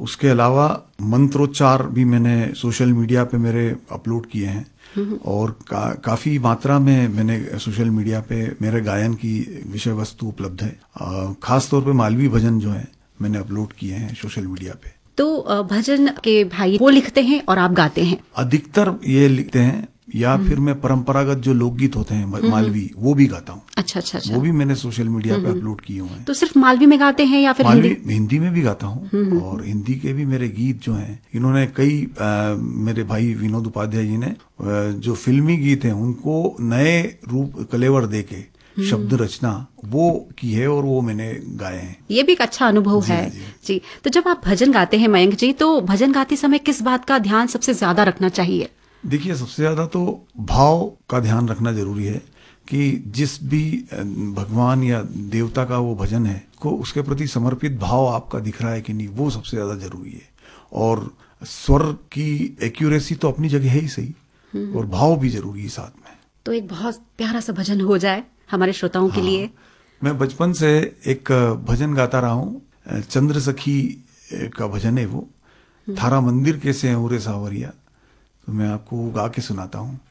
उसके अलावा मंत्रोच्चार भी मैंने सोशल मीडिया पे मेरे अपलोड किए हैं और काफी मात्रा में मैंने सोशल मीडिया पे मेरे गायन की विषय वस्तु उपलब्ध है। खास तौर पे मालवी भजन जो है मैंने अपलोड किए हैं सोशल मीडिया पे। तो भजन के भाई वो लिखते हैं और आप गाते हैं? अधिकतर ये लिखते हैं या फिर मैं परंपरागत जो लोकगीत होते हैं मालवी वो भी गाता हूँ। अच्छा। वो भी मैंने सोशल मीडिया पे अपलोड किए हुए हैं। तो सिर्फ मालवी में गाते हैं या फिर हिंदी में भी गाता हूँ और हिंदी के भी मेरे गीत जो हैं इन्होंने कई मेरे भाई विनोद उपाध्याय जी ने जो फिल्मी गीत हैं उनको नए रूप कलेवर देके शब्द रचना वो की है और वो मैंने गाए हैं। ये भी एक अच्छा अनुभव है जी। तो जब आप भजन गाते हैं मयंक जी, तो भजन गाते समय किस बात का ध्यान सबसे ज्यादा रखना चाहिए? देखिए, सबसे ज्यादा तो भाव का ध्यान रखना जरूरी है कि जिस भी भगवान या देवता का वो भजन है को उसके प्रति समर्पित भाव आपका दिख रहा है कि नहीं, वो सबसे ज्यादा जरूरी है। और स्वर की एक्यूरेसी तो अपनी जगह है ही सही और भाव भी जरूरी है साथ में। तो एक बहुत प्यारा सा भजन हो जाए हमारे श्रोताओं के लिए। मैं बचपन से एक भजन गाता रहा हूँ, चंद्र सखी का भजन है वो, थारा मंदिर कैसे है उरे सावरिया। तो मैं आपको गा के सुनाता हूँ।